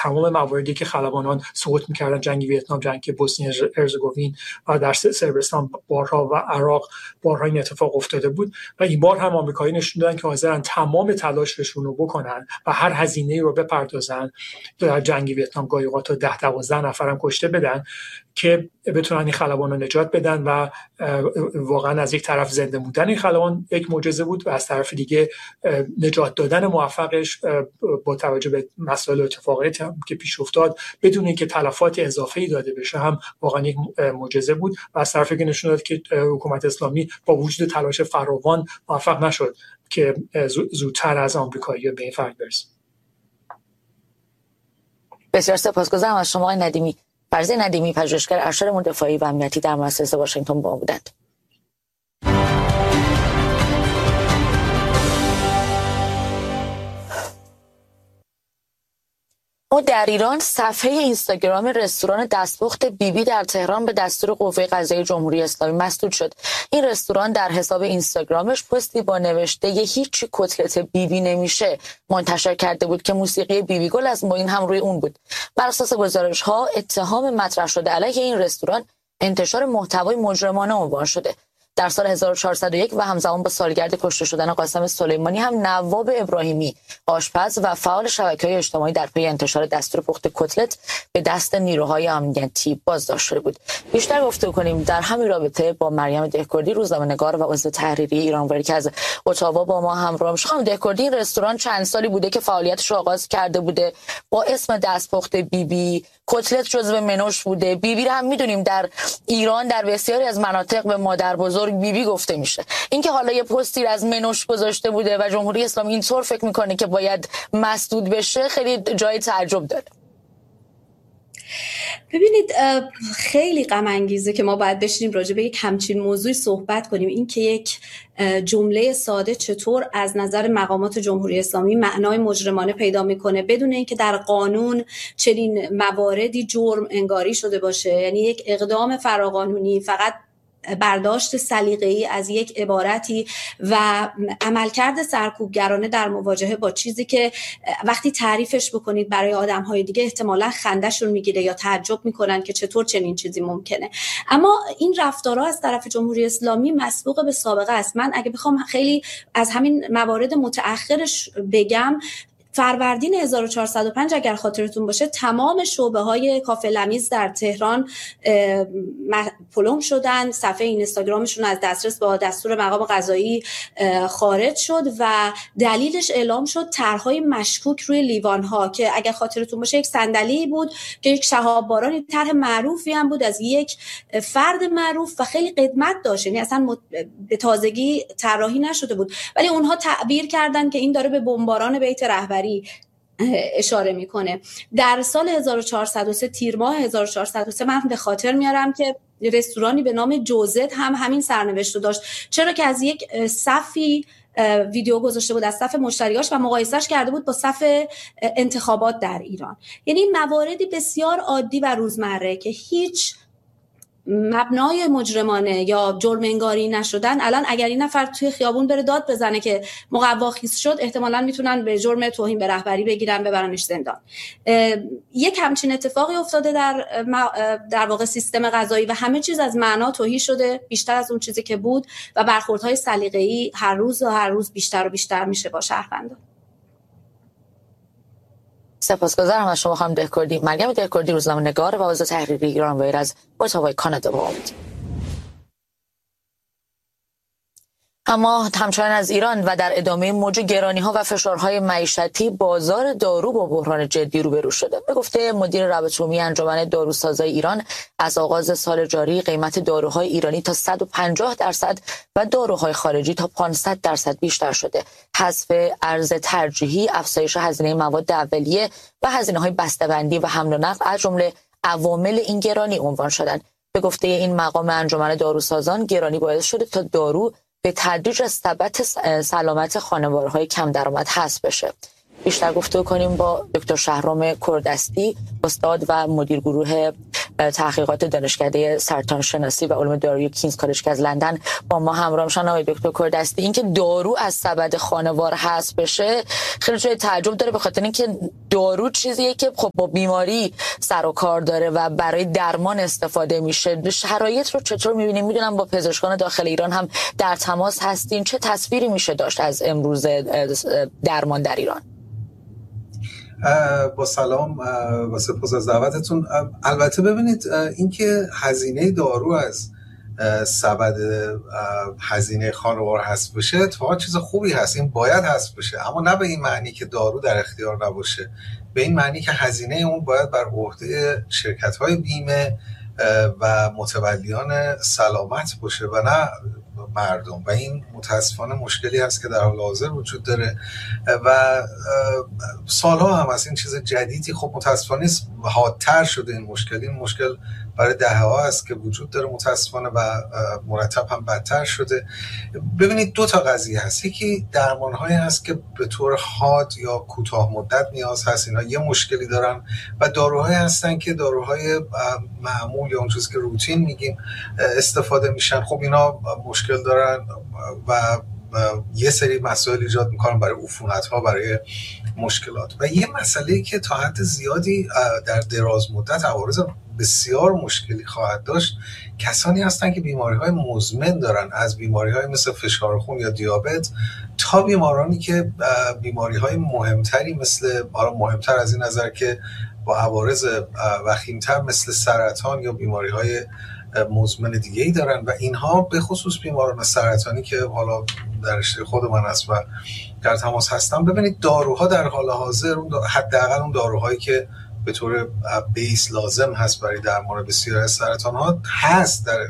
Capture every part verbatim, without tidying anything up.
تمام مواردی که خلبانان سقوط می‌کردن، جنگ ویتنام، جنگ بوسنی هرزگوین و در صربستان بارها و عراق بارها این اتفاق افتاده بود و این بار هم آمریکایی نشون دادن که حاضرن تمام تلاششون رو بکنن و هر هزینه‌ای رو بپردازن در جنگ ویتنام. گاهی اوقات تا ده دوازده نفرم کشته بدن که بتونن این خلبان رو نجات بدن و واقعا از یک طرف زنده موندن این خلبان یک معجزه بود و از طرف دیگه نجات دادن موفقش با توجه به مسائل و اتفاقاتی که پیش افتاد بدون اینکه تلفات اضافه‌ای داده بشه هم واقعا یک معجزه بود و از طرفی که نشون داد که حکومت اسلامی با وجود تلاش فراوان موفق نشد که زودتر از آمریکایی‌ها به این فرد برسه. بسیار سپاسگزارم از شما آقای ندیمی. فرزین ندیمی، پژوهشگر ارشد امور دفاعی و امنیتی در مؤسسه واشنگتن با ما بودند. ما در ایران صفحه اینستاگرام رستوران دستپخت بیبی در تهران به دستور قوه قضاییه جمهوری اسلامی مسدود شد. این رستوران در حساب اینستاگرامش پستی با نوشته "یه هیچ کتلت بیبی نمیشه" منتشر کرده بود که موسیقی بیبی گل از معین هم روی اون بود. بر اساس گزارش‌ها اتهام مطرح شده علیه این رستوران انتشار محتوای مجرمانه عنوان شده. در سال هزار و چهارصد و یک و همزمان با سالگرد کشته شدن قاسم سلیمانی هم نواب ابراهیمی، آشپز و فعال شبکه‌های اجتماعی در پی انتشار دستور پخت کتلت به دست نیروهای امنیتی بازداشت شده بود. بیشتر گفتگو کنیم در همین رابطه با مریم دهکردی، روزنامه‌نگار و عضو تحریریه ایرانوری که از اتاوا با ما همراه میشه. خانم دهکردی، این رستوران چند سالی بوده که فعالیتش رو آغاز کرده بوده با اسم دستپخت بیبی. کتلت جزو منوش بوده. بیبی رو هم میدونیم در ایران در بسیاری از مناطق به مادر بزرگ بیبی گفته میشه. اینکه حالا یه پستی از منوش گذاشته بوده و جمهوری اسلامی اینطور فکر میکنه که باید مسدود بشه خیلی جای تعجب داره. ببینید خیلی غم انگیزه که ما باید بشینیم راجع به یک همچین موضوعی صحبت کنیم. این که یک جمله ساده چطور از نظر مقامات جمهوری اسلامی معنای مجرمانه پیدا میکنه بدون اینکه در قانون چنین مواردی جرم انگاری شده باشه، یعنی یک اقدام فراقانونی فقط برداشت سلیقه‌ای از یک عبارتی و عملکرد سرکوبگرانه در مواجهه با چیزی که وقتی تعریفش بکنید برای آدم‌های دیگه احتمالاً خنده‌شون میگیره یا تعجب میکنن که چطور چنین چیزی ممکنه. اما این رفتارها از طرف جمهوری اسلامی مسبوق به سابقه است. من اگه بخوام خیلی از همین موارد متأخرش بگم، فروردین هزار و چهارصد و پنج اگر خاطرتون باشه تمام شعبه‌های کافه لمیز در تهران پلم شدن، صفحه اینستاگرامشون از دسترس با دستور مقام قضایی خارج شد و دلیلش اعلام شد طرح‌های مشکوک روی لیوان‌ها که اگر خاطرتون باشه یک صندلی بود که یک شهاب باران، طرح معروفی هم بود از یک فرد معروف و خیلی قدمت داشت، یعنی اصلا به تازگی طراحی نشده بود، ولی اونها تعبیر کردن که این داره به بمباران بیت رهبری اشاره میکنه. در سال هزار و چهارصد و سه تیر ماه هزار و چهارصد و سه من به خاطر میارم که رستورانی به نام جوزت هم همین سرنوشت رو داشت، چرا که از یک صفی ویدیو گذاشته بود از صف مشتریاش و مقایسهش کرده بود با صف انتخابات در ایران. یعنی مواردی بسیار عادی و روزمره که هیچ مبنای مجرمانه یا جرم انگاری نشدن. الان اگر این نفر توی خیابون بره داد بزنه که مقوا خیس شد، احتمالاً میتونن به جرم توهین به رهبری بگیرن ببرنش زندان. یک همچین اتفاقی افتاده در در واقع سیستم قضایی و همه چیز از معنا تهی شده بیشتر از اون چیزی که بود و برخوردهای سلیقه‌ای هر روز و هر روز بیشتر و بیشتر میشه با شهروندان. سپاسگزارم از شما خانم دهکردی. مریم دهکردی، روزنامه‌نگار و عضو تحریریه ایرانویر از اتاوای کانادا با ما بود. اما همچنان از ایران و در ادامه موج گرانی‌ها و فشارهای معیشتی، بازار دارو با بحران جدی روبرو شده. به گفته مدیر روابط عمومی انجمن داروسازای ایران، از آغاز سال جاری قیمت داروهای ایرانی تا صد و پنجاه درصد و داروهای خارجی تا پانصد درصد بیشتر شده. حذف ارز ترجیحی، افزایش هزینه مواد اولیه و هزینه‌های بسته‌بندی و حمل و نقل از جمله عوامل این گرانی عنوان شدند. به گفته این مقام انجمن داروسازان، گرانی باعث شده تا دارو به تدریج از ثبات سلامت خانوارهای کم درآمد حذف بشه. بیشتر گفتگو کنیم با دکتر شهرام کردستی، استاد و مدیر گروه تحقیقات دانشکده سرطان شناسی و علوم دارویی کینگز کالج که از لندن با ما همراه میشن. آقای دکتر کردستی، اینکه دارو از سبد خانوار حذف بشه خیلی جای تعجب داره، به خاطر اینکه دارو چیزیه که خب با بیماری سر و کار داره و برای درمان استفاده میشه. شرایط رو چطور میبینیم؟ میدونم با پزشکان داخل ایران هم در تماس هستین، چه تصویری میشه داشت از امروز درمان در ایران؟ با سلام و سپاس از دعوتتون. البته ببینید اینکه هزینه دارو از سبد هزینه خانوار حذف بشه اتفاقا چیز خوبی هست، این باید حذف بشه، اما نه به این معنی که دارو در اختیار نباشه، به این معنی که هزینه اون باید بر عهده شرکت‌های بیمه و متولیان سلامت باشه و نه مردم. و این متاسفانه مشکلی هست که در حال حاضر وجود داره و سالها هم از این چیز جدیدی خب متاسفانه حادتر شده. این مشکل این مشکل برای دهه‌ها است که وجود داره متاسفانه و مرتب هم بدتر شده. ببینید دو تا قضیه هست، یکی درمان‌هایی هست که به طور حاد یا کوتاه مدت نیاز هست، اینا یه مشکلی دارن، و داروهایی هستن که داروهای معمول یا اون چیزی که روتین میگیم استفاده میشن، خب اینا مشکل دارن و یه سری مسائل ایجاد میکنن برای عفونت‌ها، برای مشکلات. و یه مسئله که تا حد زیادی در دراز مدت عوارض بسیار مشکلی خواهد داشت، کسانی هستن که بیماری‌های مزمن دارن، از بیماری‌های مثل فشار خون یا دیابت تا بیمارانی که بیماری‌های مهمتری مثل، حالا مهمتر از این نظر که با عوارض وخیم‌تر مثل سرطان یا بیماری‌های مزمن دیگه‌ای دارن. و اینها به خصوص بیماران سرطانی که حالا در رشته خود من هست و در تماس هستم، ببینید داروها در حال حاضر، حداقل اون داروهایی که به طور بیس لازم هست برای درمان بسیاری از سرطان‌ها هست در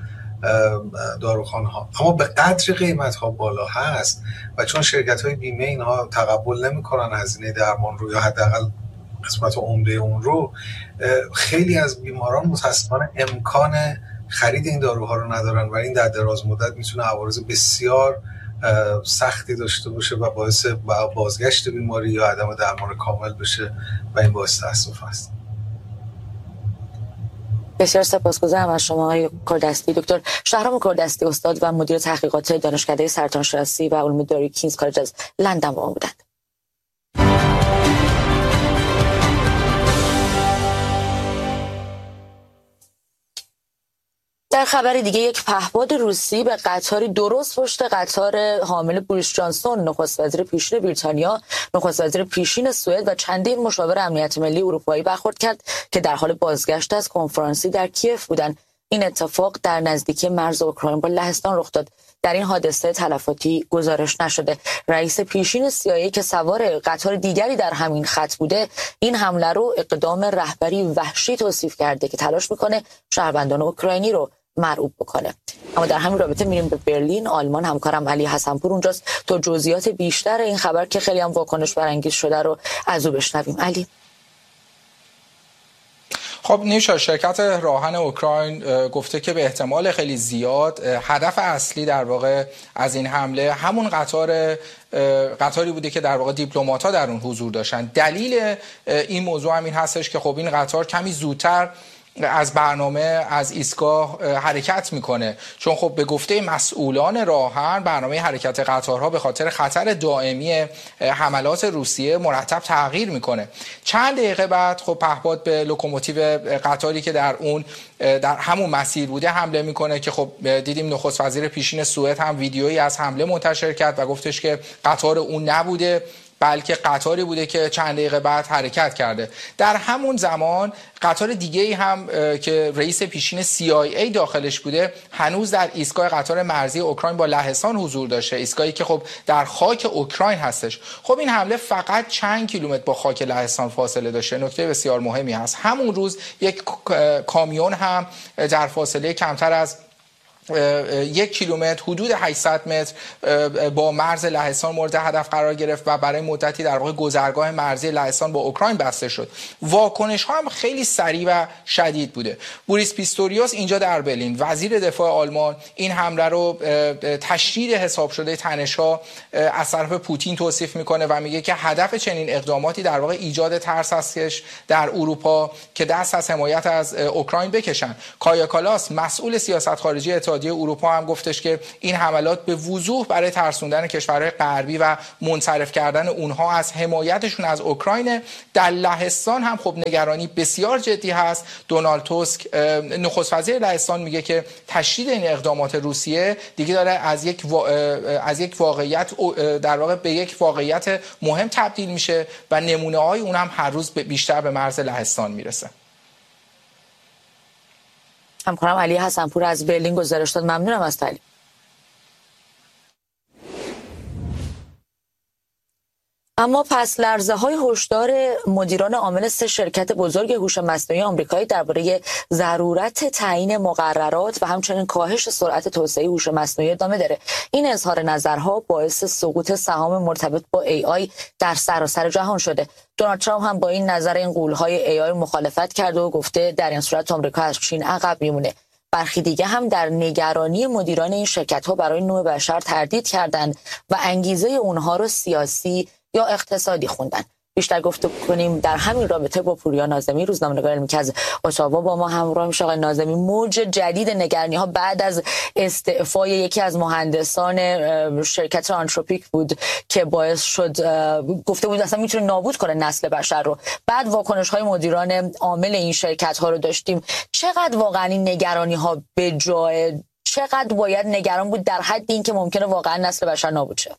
داروخانه‌ها، اما به قدر قیمت‌ها بالا هست و چون شرکت‌های بیمه اینها تقبل نمی‌کنن هزینه درمان رو یا حداقل قسمت عمده اون رو، خیلی از بیماران متأسفانه امکان خرید این داروها رو ندارن و این در دراز مدت میتونه عوارض بسیار سختی داشته باشه و باعث بازگشت بیماری یا عدم درمان کامل بشه و این باعث تأسف است. بسیار سپاسگزارم از شما آقای کردستی. دکتر شهرام کردستی، استاد و مدیر تحقیقات دانشکده سرطان شناسی و علوم دارویی کینگز کالج از لندن با ما بودند. در خبر دیگه، یک پهپاد روسی به قطاری درست پشت قطار حامل بوریس جانسون، نخست وزیر پیشین بریتانیا، نخست وزیر پیشین سوئد و چندین مشاور امنیت ملی اروپایی برخورد کرد که در حال بازگشت از کنفرانسی در کیف بودند. این اتفاق در نزدیکی مرز اوکراین با لهستان رخ داد. در این حادثه تلفاتی گزارش نشده. رئیس پیشین سی آی ای که سوار قطار دیگری در همین خط بوده، این حمله رو اقدام رهبری وحشی توصیف کرده که تلاش میکنه شهروندان اوکراینی رو مرعوب بکنه. اما در همین رابطه میریم به برلین. آلمان. همکارم علی حسنپور اونجاست تا جزئیات بیشتر این خبر که خیلی هم واکنش برانگیز شده رو از او بشنویم. علی. خب نیوشا، شرکت راهن اوکراین گفته که به احتمال خیلی زیاد هدف اصلی در واقع از این حمله همون قطار قطاری بوده که در واقع دیپلمات‌ها در اون حضور داشتن. دلیل این موضوع همین هستش که خب این قطار کمی زودتر از برنامه از ایستگاه حرکت میکنه، چون خب به گفته مسئولان راهن برنامه حرکت قطارها به خاطر خطر دائمی حملات روسیه مرتب تغییر میکنه. چند دقیقه بعد خب پهپاد به لوکوموتیو قطاری که در اون در همون مسیر بوده حمله میکنه که خب دیدیم نخست وزیر پیشین سوئد هم ویدیویی از حمله منتشر کرد و گفتش که قطار اون نبوده بلکه قطاری بوده که چند دقیقه بعد حرکت کرده. در همون زمان قطار دیگه‌ای هم که رئیس پیشین سی آی ای داخلش بوده هنوز در ایستگاه قطار مرزی اوکراین با لهستان حضور داشته، ایستگاهی که خب در خاک اوکراین هستش. خب این حمله فقط چند کیلومتر با خاک لهستان فاصله داشته. نکته بسیار مهمی هست، همون روز یک کامیون هم در فاصله کمتر از یک کیلومتر حدود هشتصد متر با مرز لهستان مورد هدف قرار گرفت و برای مدتی در واقع گذرگاه مرزی لهستان با اوکراین بسته شد. واکنش ها هم خیلی سریع و شدید بوده. بوریس پیستوریوس اینجا در برلین، وزیر دفاع آلمان، این حمله رو تشدید حساب شده تنش‌ها از طرف پوتین توصیف میکنه و میگه که هدف چنین اقداماتی در واقع ایجاد ترس است در اروپا که دست از حمایت از اوکراین بکشن. کایا کالاس مسئول سیاست خارجی اتحادیه اروپا هم گفتش که این حملات به وضوح برای ترسوندن کشورهای غربی و منصرف کردن اونها از حمایتشون از اوکراین. در لهستان هم خب نگرانی بسیار جدی هست. دونالد توسک نخست وزیر لهستان میگه که تشدید این اقدامات روسیه دیگه داره از یک وا... از یک واقعیت در واقع به یک واقعیت مهم تبدیل میشه و نمونه‌های اون هم هر روز بیشتر به مرز لهستان میرسه. همکارم علی حسنپور از برلین گزارش داد. ممنونم از تعلیق. اما پس لرزه های هشدار مدیران عامل سه شرکت بزرگ هوش مصنوعی آمریکایی درباره ضرورت تعیین مقررات و همچنین کاهش سرعت توسعه هوش مصنوعی ادامه داره. این اظهار نظرها باعث سقوط سهام مرتبط با ای آی در سراسر جهان شده. دونالد ترامپ هم با این نظر این غول‌های ای آی مخالفت کرده و گفته در این صورت آمریکا از چین عقب میمونه. برخی دیگه هم در نگرانی مدیران این شرکت‌ها برای نوع بشر تردید کردند و انگیزه اونها رو سیاسی یا اقتصادی خوندن. بیشتر گفتگو کنیم در همین رابطه با پوریا ناظمی، روزنامه‌نگار علمی که از اتاوا با ما همراه میشه. آقای ناظمی، موج جدید نگرانی‌ها بعد از استعفای یکی از مهندسان شرکت آنتروپیک بود که باعث شد گفته بود اصلا میتونه نابود کنه نسل بشر رو. بعد واکنش‌های مدیران عامل این شرکت‌ها رو داشتیم. چقدر واقعا این نگرانی‌ها به جای، چقدر باید نگران بود در حد این که ممکنه واقعا نسل بشر نابود شه؟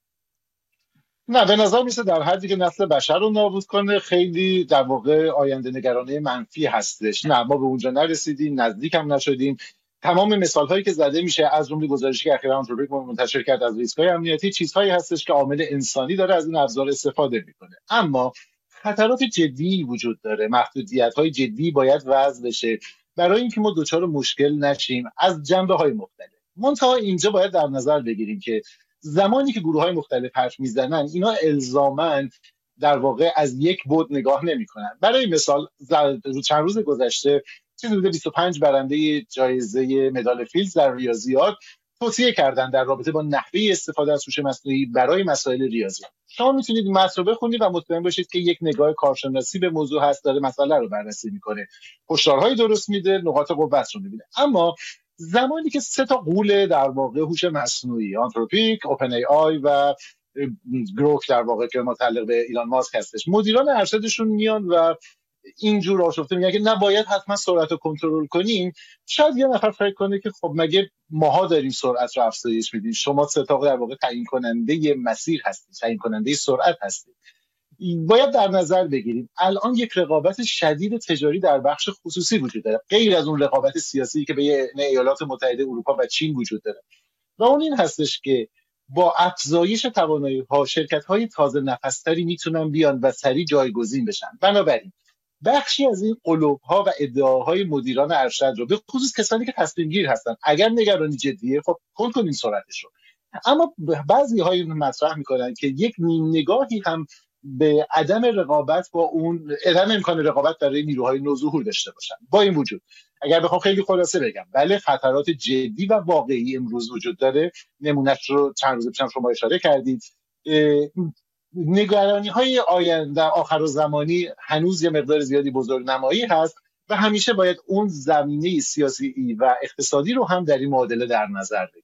نه، به نظر میسه در حدی که نسل بشر رو نابود کنه خیلی در واقع آینده نگرانی منفی هستش. نه، ما به اونجا نرسیدیم، نزدیک هم نشدیم. تمام مثال هایی که زده میشه از جمله گزارشی که اخیراً آنتروپیک منتشر کرد از ریسک‌های امنیتی، چیزهایی هستش که عامل انسانی داره از این ابزار استفاده میکنه. اما خطرات جدی وجود داره، محدودیت‌های جدی باید وضع بشه برای اینکه ما دوچار مشکل نشیم از جنبه‌های مختلف. منتها اینجا باید در نظر بگیریم که زمانی که گروه‌های مختلف حرف میزنن اینا الزاماً در واقع از یک بعد نگاه نمی‌کنن. برای مثال چند روز گذشته چیزی بوده بیست و پنج برنده جایزه مدال فیلدز در ریاضیات توصیه کردن در رابطه با نحوه استفاده از هوش مصنوعی برای مسائل ریاضیات. شما میتونید متن رو بخونید و مطمئن باشید که یک نگاه کارشناسی به موضوع هست، داره مسئله رو بررسی میکنه، هشدارهای درست میده، نقاط قوت رو میبینه. اما زمانی که سه تا غول در واقع هوش مصنوعی، آنتروپیک، اوپن ای آی و گروک در واقع که متعلق به ایلان ماسک هستش، مدیران ارشدشون میان و اینجور آشفته میگن که نباید حتما سرعت رو کنترل کنیم. شاید یه نفر فکر کنه که خب مگه ماها داریم سرعت رو افزایش میدیم، شما سه تا در واقع تعیین کننده مسیر هستید، تعیین کننده سرعت هستید. باید در نظر بگیریم الان یک رقابت شدید تجاری در بخش خصوصی وجود داره، غیر از اون رقابت سیاسی که بین ایالات متحده اروپا و چین وجود داره، و اون این هستش که با افزایش توانایی‌ها شرکت‌های تازه نفس‌تری میتونن بیان و سریع جایگزین بشن. بنابراین بخشی از این قلوب‌ها و ادعاهای مدیران ارشد رو، به خصوص کسانی که تصمیم گیر هستن، اگر نگرانی جدیه خب کن کنین سرعتش رو. اما بعضی‌های مطرح می‌کنن که یک نیم نگاهی هم به عدم رقابت با اون، عدم امکان رقابت برای نیروهای نوظهور داشته باشن. با این وجود اگر بخوام خیلی خلاصه بگم، بله خطرات جدی و واقعی امروز وجود داره. نمونهش رو چند روز پیش شما اشاره کردید. نگرانی های آینده آخر زمانی هنوز یه مقدار زیادی بزرگنمایی هست و همیشه باید اون زمینه سیاسی و اقتصادی رو هم در این معادله در نظر بگیریم.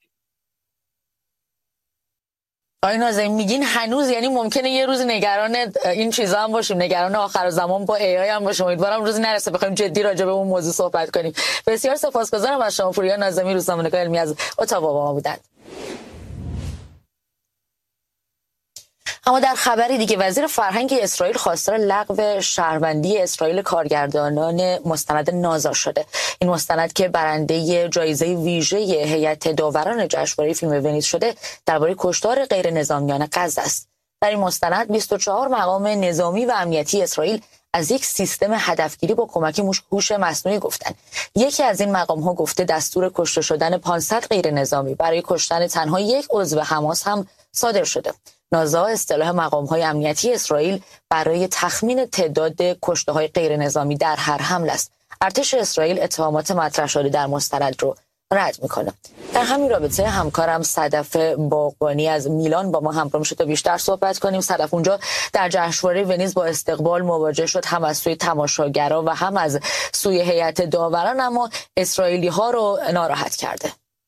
آقای ناظمی میگین هنوز، یعنی ممکنه یه روز نگران این چیزا هم باشیم، نگران آخر زمان با ای آی هم باشیم. امیدوارم روزی نرسه بخوایم جدی راجع به اون موضوع صحبت کنیم. بسیار سپاسگزارم از شما پوریا ناظمی، روزنامه‌نگار علمی از اتاوا با ما بودند. اما در خبری دیگه، وزیر فرهنگ اسرائیل خواستار لغو شهروندی اسرائیل کارگردانان مستند نازا شده. این مستند که برنده جایزه ویژه هیئت داوران جشنواره فیلم ونیز شده، درباره کشتار غیر نظامیان غزه است. در این مستند بیست و چهار مقام نظامی و امنیتی اسرائیل از یک سیستم هدفگیری با کمک هوش مصنوعی گفتن. یکی از این مقام‌ها گفته دستور کشته شدن پانصد غیر نظامی برای کشتن تنها یک عضو حماس هم صادر شده. نازا اصطلاح مقام‌های امنیتی اسرائیل برای تخمین تعداد کشته‌های غیر نظامی در هر حمله است. ارتش اسرائیل اتهامات مطرح شده در مستند رو رد میکنه. در همین رابطه همکارم صدف باغبانی از میلان با ما همراه میشه تا بیشتر صحبت کنیم. صدف اونجا در جشنواره ونیز با استقبال مواجه شد، هم از سوی تماشاگرها و هم از سوی هیئت داوران، اما اسرائیلی ها رو ناراحت کرده.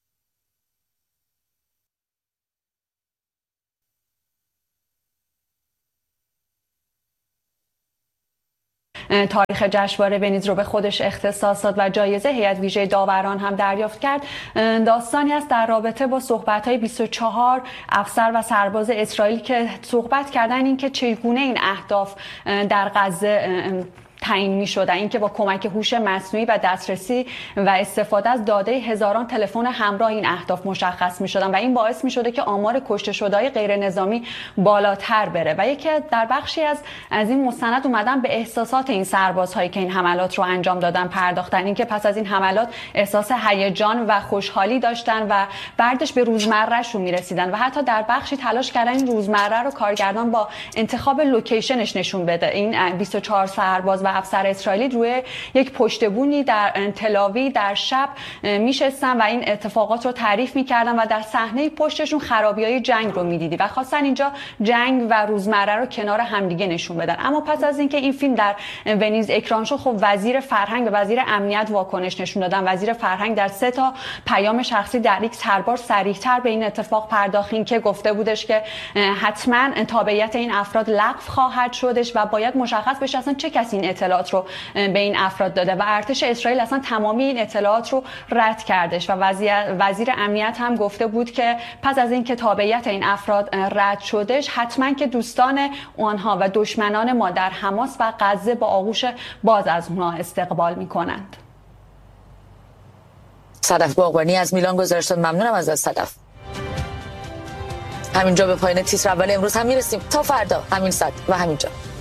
تاریخ جشنواره ونیز رو به خودش اختصاص داد و جایزه هیئت ویژه داوران هم دریافت کرد. داستانی است در رابطه با صحبت‌های بیست و چهار افسر و سرباز اسرائیل که صحبت کردن این که چگونه این اهداف در غزه تعیین می‌شد، اینکه با کمک هوش مصنوعی و دسترسی و استفاده از داده هزاران تلفن همراه این اهداف مشخص می‌شدن و این باعث می‌شده که آمار کشته شده‌های غیر نظامی بالاتر بره. و یکی در بخشی از از این مستند اومدن به احساسات این سربازهایی که این حملات رو انجام دادن پرداختن، اینکه پس از این حملات احساس هیجان و خوشحالی داشتن و بعدش به روزمره‌شون می‌رسیدن و حتی در بخشی تلاش کردن این روزمره رو کارگردان با انتخاب لوکیشنش نشون بده. این بیست و چهار سرباز و افسر اسرائیلی روی یک پشتبونی در تلاوی در شب میشستن و این اتفاقات رو تعریف میکردن و در صحنه پشتشون خرابی‌های جنگ رو میدیدی و خواستن اینجا جنگ و روزمره رو کنار همدیگه نشون بدن. اما پس از اینکه این فیلم در ونیز اکران شد، خب وزیر فرهنگ و وزیر امنیت واکنش نشون دادن. وزیر فرهنگ در سه تا پیام شخصی در ایکس هر بار صریح‌تر به این اتفاق پرداختین که گفته بودش که حتما تابعیت این افراد لغو خواهد شدش و باید مشخص بشه اصلا چه کسی این اطلاعات رو به این افراد داده و ارتش اسرائیل اصلا تمامی این اطلاعات رو رد کردش و وزیر, وزیر امنیت هم گفته بود که پس از این که تابعیت این افراد رد شدش، حتما که دوستان آنها و دشمنان ما در حماس و غزه با آغوش باز از اونها استقبال میکنند. صدف باغبانی از میلان گزارش داد. ممنونم از صدف. همینجا به پایان تیتر اول امروز هم میرسیم. تا فردا همین ساعت و همینجا.